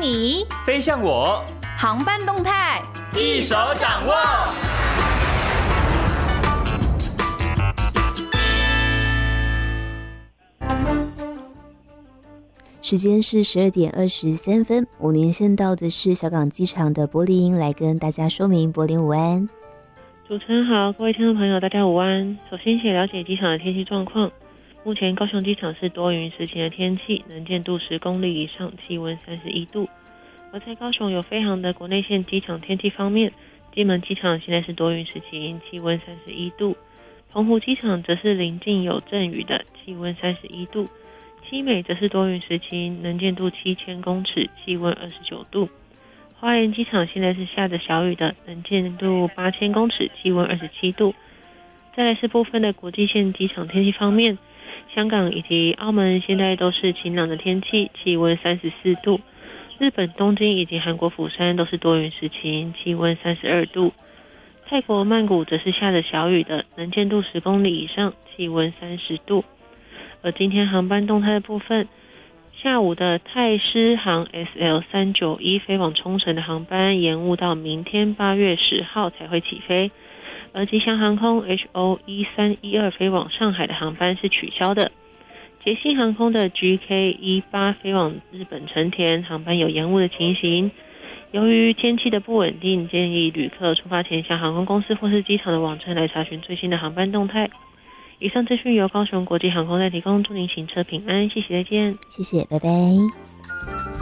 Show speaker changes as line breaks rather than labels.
你，
飞向我，
航班动态
一手掌握。
时间是12:23，我们连线到的是小港机场的柏林，来跟大家说明。柏林午安。
主持人好，各位听众朋友大家午安。首先先了解机场的天气状况。目前高雄机场是多云时晴的天气，能见度10公里以上，气温31度。而在高雄有飞航的国内线机场天气方面，金门机场现在是多云时晴，气温31度。澎湖机场则是临近有阵雨的，气温31度。七美则是多云时晴，能见度7000公尺，气温29度。花莲机场现在是下着小雨的，能见度8000公尺，气温27度。再来是部分的国际线机场天气方面，香港以及澳门现在都是晴朗的天气，气温34度。日本东京以及韩国釜山都是多云时晴，气温32度。泰国曼谷则是下着小雨的，能见度10公里以上，气温30度。而今天航班动态的部分，下午的泰狮航 SL391 飞往冲绳的航班延误到明天8月10号才会起飞，而吉祥航空 HO1312 飞往上海的航班是取消的。捷星航空的 GK18 飞往日本成田航班有延误的情形。由于天气的不稳定，建议旅客出发前向航空公司或是机场的网站来查询最新的航班动态。以上资讯由高雄国际航空代提供，祝您行车平安，谢谢，再见。
谢谢，拜拜。